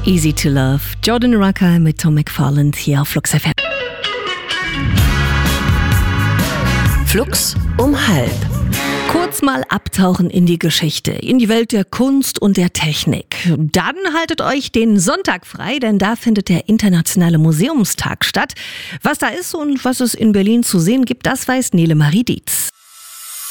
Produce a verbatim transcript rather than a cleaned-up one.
Easy to Love. Jordan Rucker mit Tom McFarland hier auf Flux F M. Flux um halb. Kurz mal abtauchen in die Geschichte, in die Welt der Kunst und der Technik. Dann haltet euch den Sonntag frei, denn da findet der Internationale Museumstag statt. Was da ist und was es in Berlin zu sehen gibt, das weiß Nele Marie Dietz.